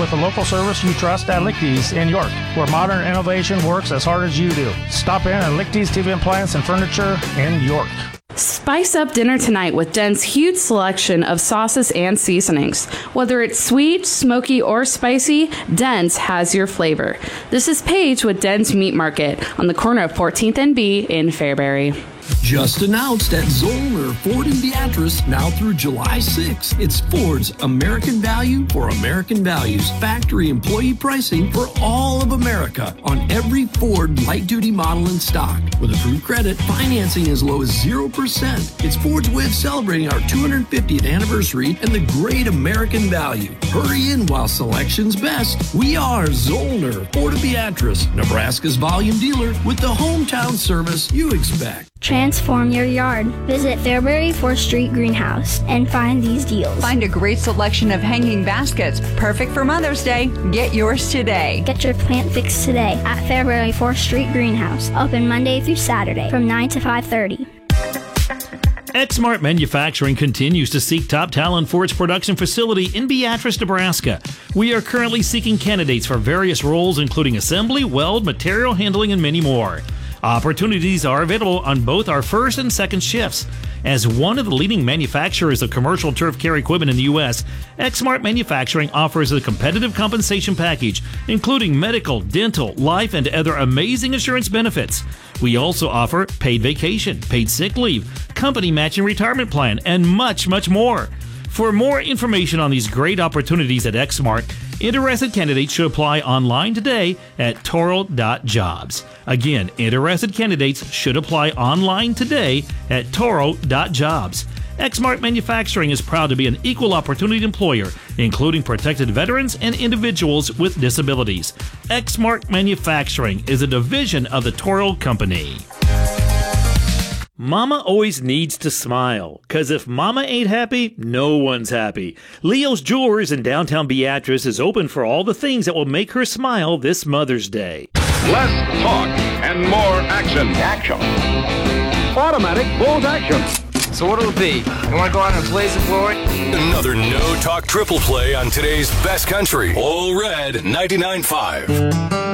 with the local service you trust at Lichty's in York, where modern innovation works as hard as you do. Stop in at Lichty's TV Appliance and Furniture in York. Spice up dinner tonight with Dent's huge selection of sauces and seasonings. Whether it's sweet, smoky, or spicy, Dent's has your flavor. This is Paige with Dent's Meat Market on the corner of 14th and B in Fairbury. Just announced at Zollner Ford in Beatrice, now through July 6th. It's Ford's American Value for American Values. Factory employee pricing for all of America on every Ford light-duty model in stock. With approved credit, financing as low as 0%. It's Ford's way of celebrating our 250th anniversary and the great American value. Hurry in while selection's best. We are Zollner Ford of Beatrice, Nebraska's volume dealer with the hometown service you expect. Transform your yard. Visit Fairbury 4th Street Greenhouse and find these deals. Find a great selection of hanging baskets, perfect for Mother's Day. Get yours today. Get your plant fix today at Fairbury 4th Street Greenhouse. Open Monday through Saturday from 9 to 5:30. Exmart Manufacturing continues to seek top talent for its production facility in Beatrice, Nebraska. We are currently seeking candidates for various roles, including assembly, weld, material handling, and many more. Opportunities are available on both our first and second shifts. As one of the leading manufacturers of commercial turf care equipment in the U.S., Exmart Manufacturing offers a competitive compensation package, including medical, dental, life, and other amazing insurance benefits. We also offer paid vacation, paid sick leave, company matching retirement plan, and much, much more. For more information on these great opportunities at Exmart, interested candidates should apply online today at toro.jobs. Again, interested candidates should apply online today at toro.jobs. Exmart Manufacturing is proud to be an equal opportunity employer, including protected veterans and individuals with disabilities. Exmart Manufacturing is a division of the Toro Company. Mama always needs to smile, 'cause if Mama ain't happy, no one's happy. Leo's Jewelers in downtown Beatrice is open for all the things that will make her smile this Mother's Day. Less talk and more action. Action. Automatic bolt action. So what'll it be? You want to go out and blaze it for it? Another no-talk triple play on today's best country. All Red 99.5.